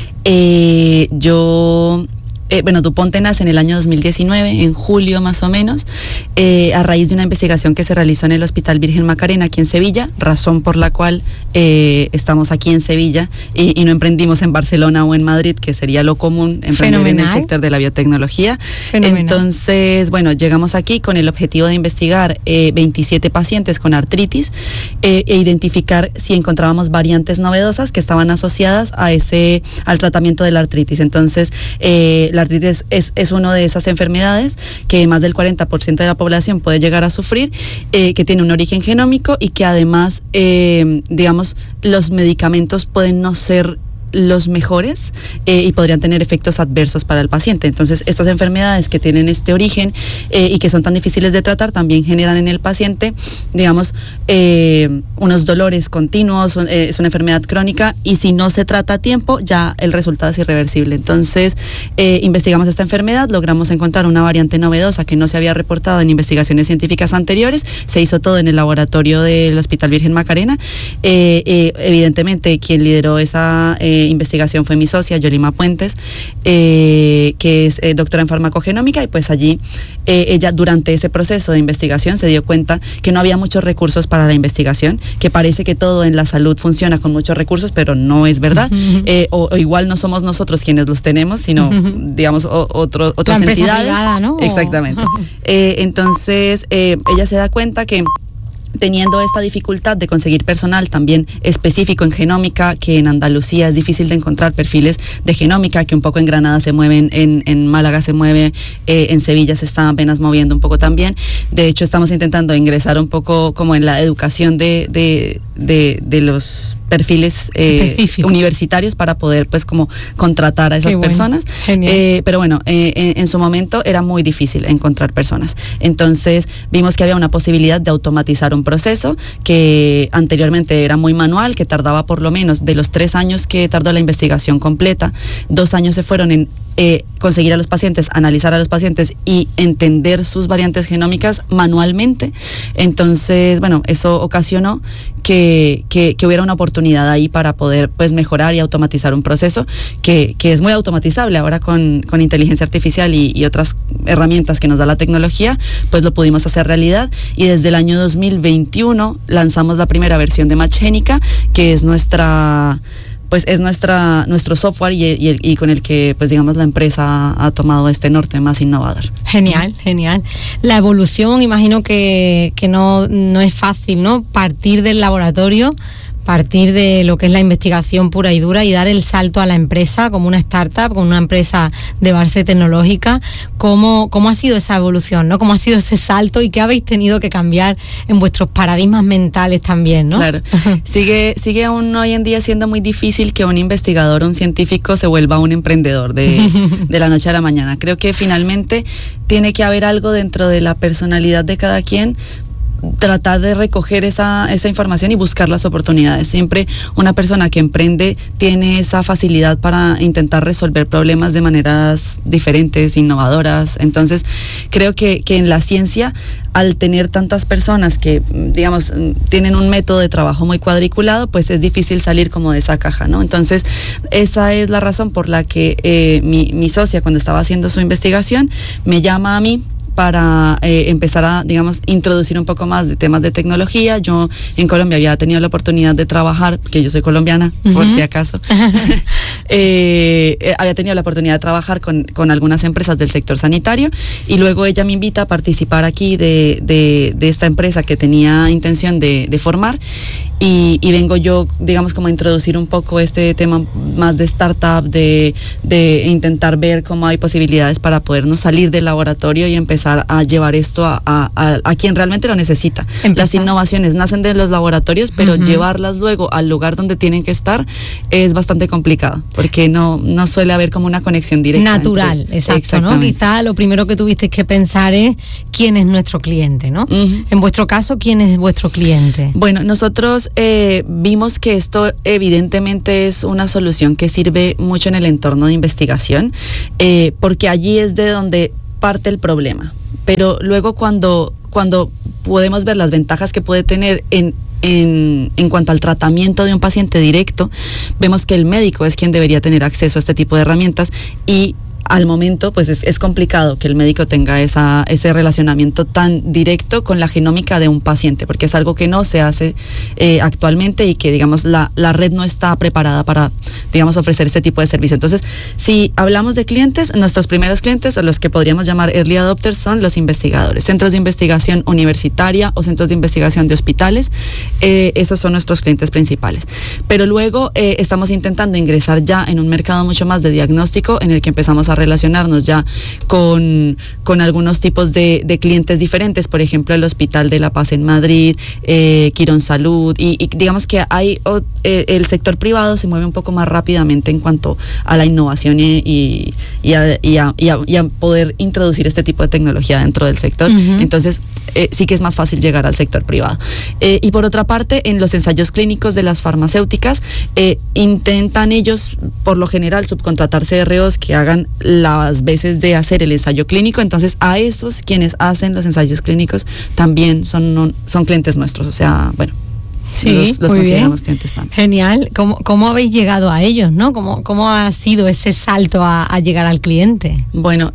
S21: DuPonte nace en el año 2019, en julio más o menos, a raíz de una investigación que se realizó en el Hospital Virgen Macarena, aquí en Sevilla, razón por la cual estamos aquí en Sevilla y no emprendimos en Barcelona o en Madrid, que sería lo común, emprender en el sector de la biotecnología. Fenomenal. Entonces, bueno, llegamos aquí con el objetivo de investigar 27 pacientes con artritis e identificar si encontrábamos variantes novedosas que estaban asociadas al tratamiento de la artritis. Entonces, la artritis es una de esas enfermedades que más del 40% de la población puede llegar a sufrir, que tiene un origen genómico y que además, los medicamentos pueden no ser los mejores y podrían tener efectos adversos para el paciente. Entonces, estas enfermedades que tienen este origen y que son tan difíciles de tratar también generan en el paciente, unos dolores continuos, es una enfermedad crónica y si no se trata a tiempo, ya el resultado es irreversible. Entonces, investigamos esta enfermedad, logramos encontrar una variante novedosa que no se había reportado en investigaciones científicas anteriores, se hizo todo en el laboratorio del Hospital Virgen Macarena. Evidentemente, quien lideró esa investigación fue mi socia, Yolima Puentes, que es doctora en farmacogenómica, y pues allí ella durante ese proceso de investigación se dio cuenta que no había muchos recursos para la investigación, que parece que todo en la salud funciona con muchos recursos, pero no es verdad, o igual no somos nosotros quienes los tenemos, sino otras entidades. Privada, ¿no? Exactamente. Entonces ella se da cuenta que teniendo esta dificultad de conseguir personal también específico en genómica, que en Andalucía es difícil de encontrar perfiles de genómica, que un poco en Granada se mueven, en Málaga se mueve, en Sevilla se está apenas moviendo un poco también. De hecho, estamos intentando ingresar un poco como en la educación de los perfiles universitarios para poder pues como contratar a esas personas. Pero bueno, en su momento era muy difícil encontrar personas. Entonces vimos que había una posibilidad de automatizar un proceso que anteriormente era muy manual, que tardaba por lo menos de los 3 años que tardó la investigación completa, 2 años se fueron en conseguir a los pacientes, analizar a los pacientes y entender sus variantes genómicas manualmente. Entonces, bueno, eso ocasionó que hubiera una oportunidad ahí para poder pues mejorar y automatizar un proceso que es muy automatizable ahora con inteligencia artificial y otras herramientas que nos da la tecnología, pues lo pudimos hacer realidad, y desde el año 2021 lanzamos la primera versión de MatchGénica, que es nuestro software y con el que pues digamos la empresa ha tomado este norte más innovador.
S16: Genial. La evolución, imagino que no es fácil, ¿no? Partir del laboratorio partir de lo que es la investigación pura y dura y dar el salto a la empresa como una startup, como una empresa de base tecnológica. ¿Cómo ha sido esa evolución, ¿no? ¿Cómo ha sido ese salto y qué habéis tenido que cambiar en vuestros paradigmas mentales también, ¿no?
S21: Claro, sigue aún hoy en día siendo muy difícil que un investigador o un científico se vuelva un emprendedor de la noche a la mañana. Creo que finalmente tiene que haber algo dentro de la personalidad de cada quien, tratar de recoger esa información y buscar las oportunidades. Siempre una persona que emprende tiene esa facilidad para intentar resolver problemas de maneras diferentes, innovadoras. Entonces, creo que en la ciencia, al tener tantas personas que, digamos, tienen un método de trabajo muy cuadriculado, pues es difícil salir como de esa caja, ¿no? Entonces, esa es la razón por la que mi socia, cuando estaba haciendo su investigación, me llama a mí para empezar a, digamos, introducir un poco más de temas de tecnología. Yo en Colombia había tenido la oportunidad de trabajar, que yo soy colombiana, por si acaso, había tenido la oportunidad de trabajar con algunas empresas del sector sanitario, y luego ella me invita a participar aquí de esta empresa que tenía intención de formar, y vengo yo, digamos, como a introducir un poco este tema más de startup, de intentar ver cómo hay posibilidades para podernos salir del laboratorio y empezar a llevar esto a quien realmente lo necesita. Las innovaciones nacen de los laboratorios, pero llevarlas luego al lugar donde tienen que estar es bastante complicado, porque no suele haber como una conexión directa.
S16: Natural, exacto, ¿no? Quizá lo primero que tuvisteis que pensar es quién es nuestro cliente, ¿no? En vuestro caso, ¿quién es vuestro cliente?
S21: Bueno, nosotros vimos que esto evidentemente es una solución que sirve mucho en el entorno de investigación, porque allí es de donde parte el problema, pero luego cuando podemos ver las ventajas que puede tener en cuanto al tratamiento de un paciente directo, vemos que el médico es quien debería tener acceso a este tipo de herramientas, y al momento pues es complicado que el médico tenga ese relacionamiento tan directo con la genómica de un paciente, porque es algo que no se hace actualmente, y que, digamos, la red no está preparada para, digamos, ofrecer ese tipo de servicio. Entonces, si hablamos de clientes, nuestros primeros clientes, los que podríamos llamar early adopters, son los investigadores, centros de investigación universitaria o centros de investigación de hospitales. Esos son nuestros clientes principales. Pero luego estamos intentando ingresar ya en un mercado mucho más de diagnóstico, en el que empezamos a relacionarnos ya con algunos tipos de clientes diferentes, por ejemplo el Hospital de La Paz en Madrid, Quirón Salud, y digamos que el sector privado se mueve un poco más rápidamente en cuanto a la innovación y a poder introducir este tipo de tecnología dentro del sector. Entonces sí que es más fácil llegar al sector privado. Y por otra parte, en los ensayos clínicos de las farmacéuticas, intentan ellos, por lo general, subcontratar CROs que hagan las veces de hacer el ensayo clínico. Entonces, a esos quienes hacen los ensayos clínicos también son clientes nuestros. O sea, bueno,
S16: sí,
S21: los consideramos clientes también.
S16: Genial. ¿Cómo habéis llegado a ellos, no? ¿Cómo ha sido ese salto a llegar al cliente?
S21: Bueno,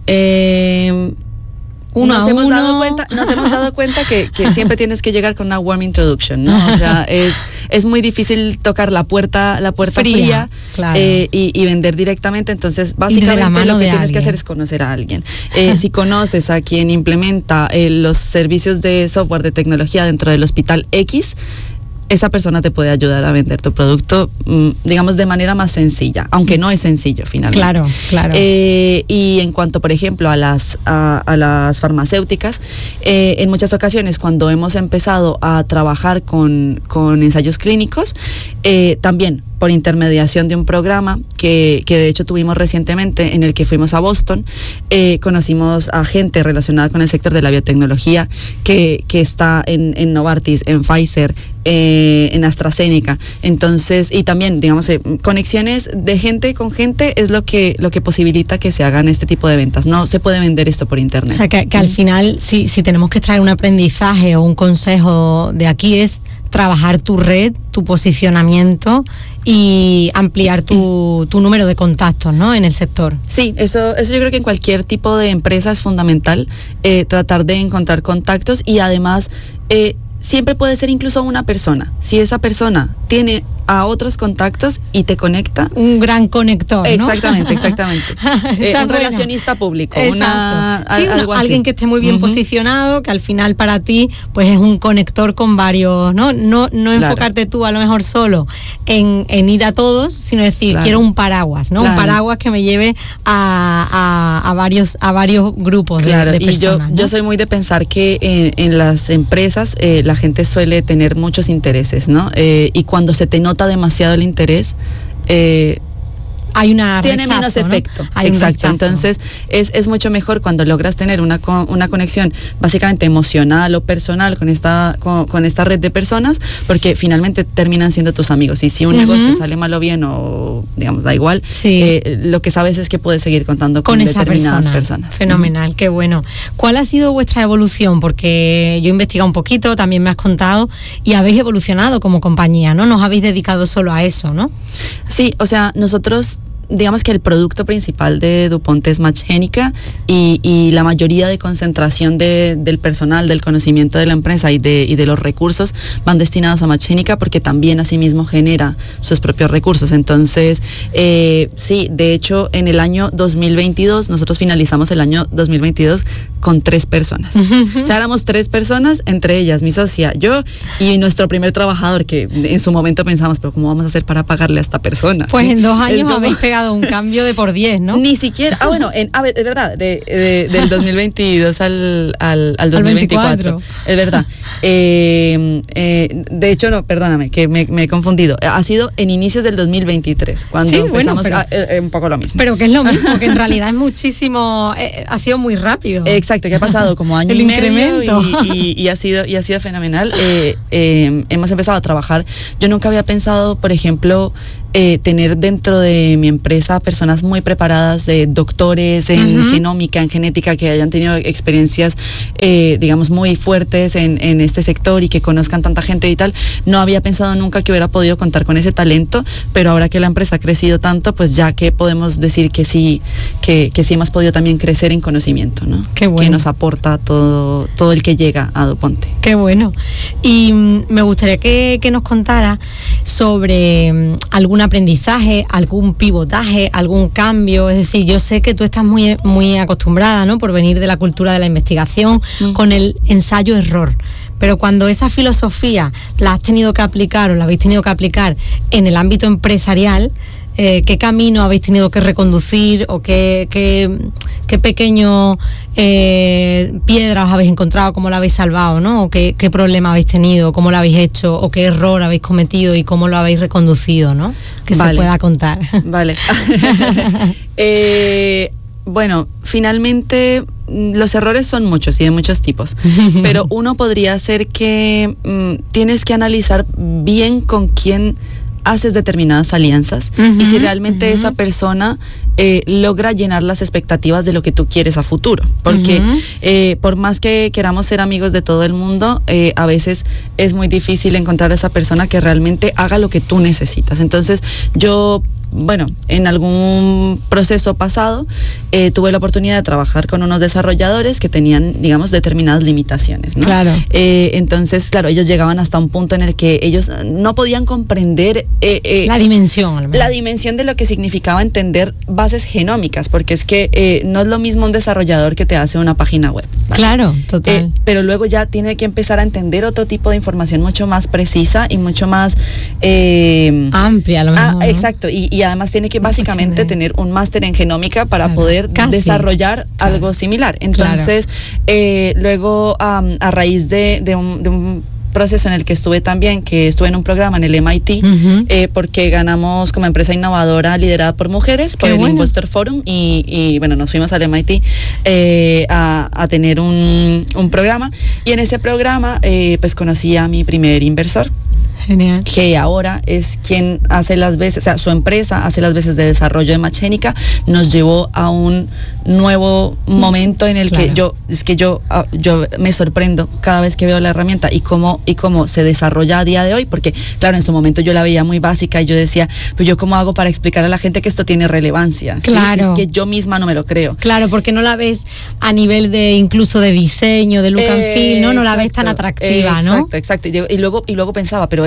S21: nos hemos dado cuenta que siempre tienes que llegar con una warm introduction, ¿no? O sea, es muy difícil tocar la puerta fría, claro, y vender directamente. Entonces, básicamente lo que tienes que hacer es conocer a alguien. Si conoces a quien implementa los servicios de software de tecnología dentro del hospital X, esa persona te puede ayudar a vender tu producto, digamos, de manera más sencilla, aunque no es sencillo finalmente.
S16: Claro.
S21: Y en cuanto, por ejemplo, a las farmacéuticas, en muchas ocasiones cuando hemos empezado a trabajar con ensayos clínicos, también por intermediación de un programa que de hecho tuvimos recientemente, en el que fuimos a Boston, conocimos a gente relacionada con el sector de la biotecnología que está en Novartis, en Pfizer, en AstraZeneca. Entonces, y también, digamos, conexiones de gente con gente es lo que posibilita que se hagan este tipo de ventas. No se puede vender esto por internet.
S16: O sea, que al final, si tenemos que extraer un aprendizaje o un consejo de aquí, es trabajar tu red, tu posicionamiento y ampliar tu número de contactos, ¿no?, en el sector.
S21: Sí, eso yo creo que en cualquier tipo de empresa es fundamental, tratar de encontrar contactos, y además siempre puede ser incluso una persona. Si esa persona tiene a otros contactos y te conecta.
S16: Un gran conector, ¿no?
S21: Exactamente. Un relacionista público.
S16: Alguien que esté muy bien posicionado, que al final para ti pues es un conector con varios, ¿no? No enfocarte tú a lo mejor solo en ir a todos, sino decir, quiero un paraguas, ¿no? Un paraguas que me lleve a varios grupos de personas.
S21: Y yo soy muy de pensar que en las empresas la gente suele tener muchos intereses, ¿no? Y cuando se te nota demasiado el interés,
S16: hay
S21: tiene menos efecto.
S16: Hay
S21: exacto. Entonces es mucho mejor cuando logras tener una conexión básicamente emocional o personal con esta red de personas, porque finalmente terminan siendo tus amigos. Y si un negocio sale mal o bien, o digamos, da igual, lo que sabes es que puedes seguir contando con determinadas personas.
S16: Fenomenal, qué bueno. ¿Cuál ha sido vuestra evolución? Porque yo he investigado un poquito, también me has contado, y habéis evolucionado como compañía, ¿no? Nos habéis dedicado solo a eso, ¿no?
S21: Sí, o sea, nosotros, digamos que el producto principal de DuPont es Matchgénica, y la mayoría de concentración del personal, del conocimiento de la empresa y de los recursos van destinados a Matchgénica, porque también asimismo genera sus propios recursos. Entonces, sí, de hecho en el año 2022, nosotros finalizamos el año 2022 con 3 personas. O sea, éramos 3 personas, entre ellas mi socia, yo y nuestro primer trabajador, que en su momento pensamos, pero ¿cómo vamos a hacer para pagarle a esta persona?
S16: Pues ¿sí? En 2 años habéis pegado un cambio de por 10, ¿no?
S21: Ni siquiera, es verdad, del 2022 al 2024, es verdad. De hecho, no, perdóname, que me he confundido. Ha sido en inicios del 2023, cuando empezamos un poco lo mismo.
S16: Pero que es lo mismo, que en realidad es muchísimo, ha sido muy rápido.
S21: Exacto, que ha pasado como año y medio y ha sido fenomenal. Hemos empezado a trabajar. Yo nunca había pensado, por ejemplo, tener dentro de mi empresa personas muy preparadas, de doctores en genómica, en genética, que hayan tenido experiencias, digamos, muy fuertes en este sector y que conozcan tanta gente y tal. No había pensado nunca que hubiera podido contar con ese talento, pero ahora que la empresa ha crecido tanto, pues ya que podemos decir que sí hemos podido también crecer en conocimiento, ¿no?
S16: Qué bueno.
S21: Que nos aporta todo el que llega a DuPont.
S16: Qué bueno. Y me gustaría que nos contara sobre algún aprendizaje, algún pivotaje, algún cambio. Es decir, yo sé que tú estás muy, muy acostumbrada, ¿no?, por venir de la cultura de la investigación, con el ensayo-error. Pero cuando esa filosofía la has tenido que aplicar o la habéis tenido que aplicar en el ámbito empresarial, ¿qué camino habéis tenido que reconducir, o qué pequeño piedra os habéis encontrado, cómo la habéis salvado, ¿no? O qué problema habéis tenido, cómo lo habéis hecho, o qué error habéis cometido y cómo lo habéis reconducido, ¿no? Que se pueda contar.
S21: Vale. Bueno, finalmente los errores son muchos y de muchos tipos, pero uno podría ser que tienes que analizar bien con quién haces determinadas alianzas y si realmente esa persona logra llenar las expectativas de lo que tú quieres a futuro, porque por más que queramos ser amigos de todo el mundo, a veces es muy difícil encontrar a esa persona que realmente haga lo que tú necesitas. Entonces yo, bueno, en algún proceso pasado tuve la oportunidad de trabajar con unos desarrolladores que tenían, digamos, determinadas limitaciones, ¿no?
S16: Claro.
S21: Entonces, claro, ellos llegaban hasta un punto en el que ellos no podían comprender
S16: la dimensión
S21: de lo que significaba entender bases genómicas, porque es que no es lo mismo un desarrollador que te hace una página web, ¿vale?
S16: Claro, total.
S21: Pero luego ya tiene que empezar a entender otro tipo de información mucho más precisa y mucho más
S16: amplia, a lo mejor, ¿no?
S21: Exacto, y además tiene que básicamente tener un máster en genómica para poder desarrollar algo similar. Entonces, luego a raíz de un proceso en el que estuve también, que estuve en un programa en el MIT, porque ganamos como empresa innovadora liderada por mujeres, por el Investor Forum, y bueno, nos fuimos al MIT a tener un programa, y en ese programa pues conocí a mi primer inversor.
S16: Genial.
S21: Que ahora es quien hace las veces, o sea, su empresa hace las veces de desarrollo de Matchgénica. Nos llevó a un nuevo momento en el que yo me sorprendo cada vez que veo la herramienta y cómo se desarrolla a día de hoy, porque claro, en su momento yo la veía muy básica y yo decía, pues yo cómo hago para explicar a la gente que esto tiene relevancia.
S16: Claro.
S21: ¿Sí? Es que yo misma no me lo creo.
S16: Claro, porque no la ves a nivel de incluso de diseño, de look and feel, ¿no? No la ves tan atractiva, ¿no?
S21: Exacto. Y luego pensaba, pero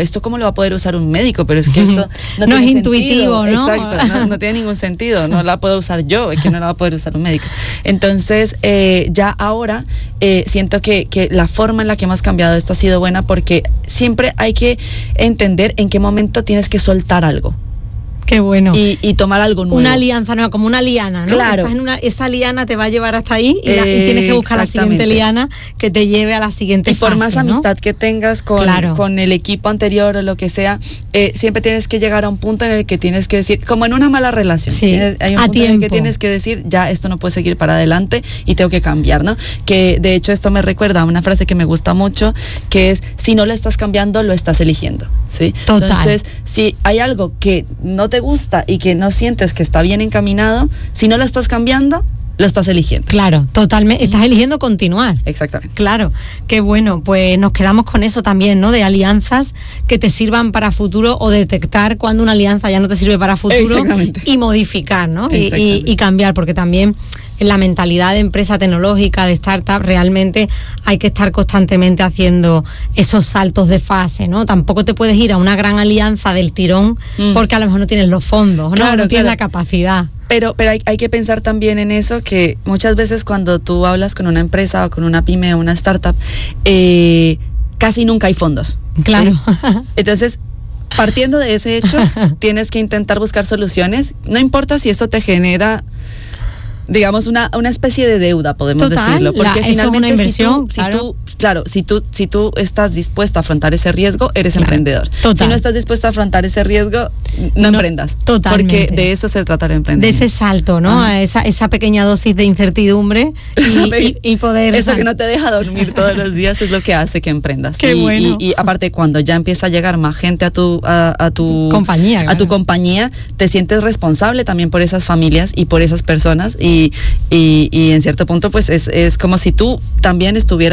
S21: ¿esto cómo lo va a poder usar un médico? Pero es que esto
S16: no es intuitivo, ¿no?
S21: Exacto, no tiene ningún sentido, no la puedo usar yo, es que no la va a poder usar un médico. Entonces, ya ahora siento que la forma en la que hemos cambiado esto ha sido buena, porque siempre hay que entender en qué momento tienes que soltar algo.
S16: Qué bueno.
S21: Y tomar algo nuevo.
S16: Una alianza nueva, como una liana, ¿no?
S21: Claro.
S16: Esta liana te va a llevar hasta ahí y tienes que buscar la siguiente liana que te lleve a la siguiente fase,
S21: por más amistad que tengas con el equipo anterior o lo que sea, siempre tienes que llegar a un punto en el que tienes que decir, como en una mala relación, hay un punto en el que tienes que decir, ya esto no puede seguir para adelante y tengo que cambiar, ¿no? Que de hecho esto me recuerda a una frase que me gusta mucho, que es, si no lo estás cambiando, lo estás eligiendo, ¿sí?
S16: Total.
S21: Entonces, si hay algo que no te gusta y que no sientes que está bien encaminado, si no lo estás cambiando, lo estás eligiendo.
S16: Claro, totalmente. Estás eligiendo continuar.
S21: Exactamente.
S16: Claro, qué bueno. Pues nos quedamos con eso también, ¿no? De alianzas que te sirvan para futuro, o detectar cuando una alianza ya no te sirve para futuro y modificar, ¿no? Y cambiar, porque también en la mentalidad de empresa tecnológica, de startup, realmente hay que estar constantemente haciendo esos saltos de fase, ¿no? Tampoco te puedes ir a una gran alianza del tirón porque a lo mejor no tienes los fondos, ¿no?
S21: Claro,
S16: no tienes la capacidad.
S21: Pero hay que pensar también en eso, que muchas veces cuando tú hablas con una empresa o con una pyme o una startup, casi nunca hay fondos.
S16: Claro.
S21: ¿Sí? Entonces, partiendo de ese hecho, tienes que intentar buscar soluciones. No importa si eso te genera, digamos, una especie de deuda, podemos decirlo, porque finalmente
S16: es una inversión,
S21: si tú estás dispuesto a afrontar ese riesgo, eres emprendedor.
S16: Total.
S21: Si no estás dispuesto a afrontar ese riesgo, no emprendas.
S16: Totalmente.
S21: Porque de eso se trata el emprendimiento.
S16: De ese salto, ¿no? Esa pequeña dosis de incertidumbre y poder...
S21: Eso que no te deja dormir todos los días es lo que hace que emprendas.
S16: Qué bueno.
S21: Y aparte, cuando ya empieza a llegar más gente a tu
S16: compañía,
S21: a tu compañía, te sientes responsable también por esas familias y por esas personas, y en cierto punto pues es como si tú también estuvieras